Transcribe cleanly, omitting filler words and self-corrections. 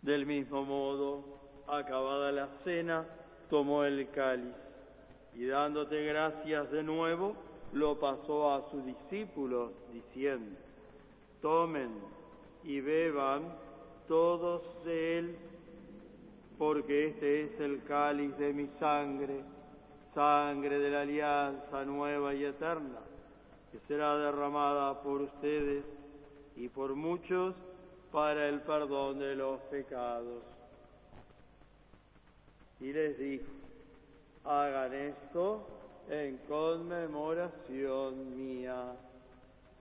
Del mismo modo, acabada la cena, tomó el cáliz y dándote gracias de nuevo, lo pasó a sus discípulos, diciendo: tomen y beban todos de él, porque este es el cáliz de mi sangre, sangre de la alianza nueva y eterna, que será derramada por ustedes y por muchos para el perdón de los pecados. Y les dijo: hagan esto en conmemoración mía.